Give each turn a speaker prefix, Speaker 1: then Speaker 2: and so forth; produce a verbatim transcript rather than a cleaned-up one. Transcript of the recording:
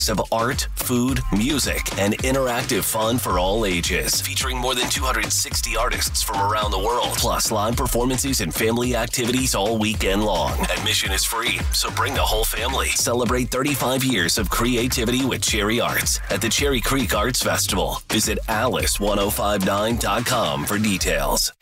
Speaker 1: of art, food, music, and interactive fun for all ages. Featuring more than two hundred sixty artists from around the world, plus live performances and family activities all weekend long. Admission is free, so bring the whole family. Celebrate thirty-five years of creativity with Cherry Arts at the Cherry Creek Arts Festival. Visit alice ten fifty-nine dot com for details.